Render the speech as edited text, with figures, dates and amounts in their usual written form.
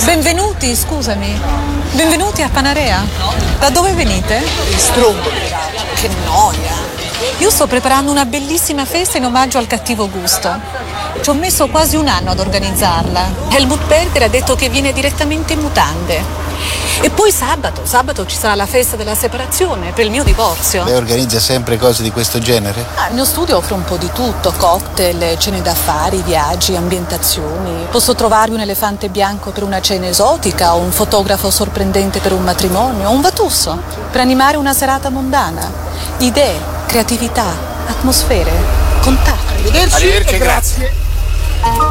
Benvenuti, scusami. Benvenuti a Panarea. Da dove venite? Stromboli. Che noia. Io sto preparando una bellissima festa in omaggio al cattivo gusto. Ci ho messo quasi un anno ad organizzarla. Helmut Berger ha detto che viene direttamente in mutande. E poi sabato ci sarà la festa della separazione per il mio divorzio. Lei organizza sempre cose di questo genere? Il mio studio offre un po' di tutto: cocktail, cene d'affari, viaggi, ambientazioni. Posso trovarvi un elefante bianco per una cena esotica, o un fotografo sorprendente per un matrimonio, o un vatusso per animare una serata mondana. Idee, creatività, atmosfere, contatti. Arrivederci e grazie.